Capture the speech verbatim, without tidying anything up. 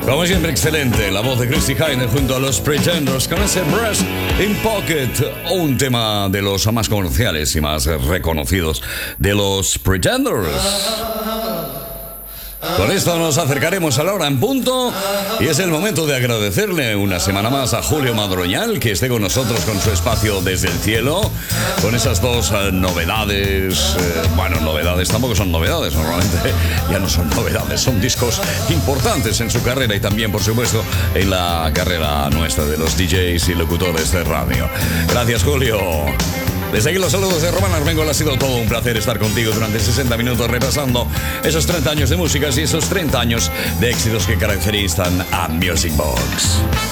Como siempre, excelente. La voz de Christy Hynde junto a los Pretenders con ese Breast in Pocket, un tema de los más comerciales y más reconocidos de los Pretenders. Con esto nos acercaremos a la hora en punto y es el momento de agradecerle una semana más a Julio Madroñal que esté con nosotros con su espacio Desde el Cielo, con esas dos uh, novedades, eh, bueno, novedades tampoco son novedades, normalmente ya no son novedades, son discos importantes en su carrera y también, por supuesto, en la carrera nuestra de los D Js y locutores de radio. Gracias, Julio. Desde aquí los saludos de Román Armengol. Ha sido todo un placer estar contigo durante sesenta minutos repasando esos treinta años de músicas y esos treinta años de éxitos que caracterizan a Music Box.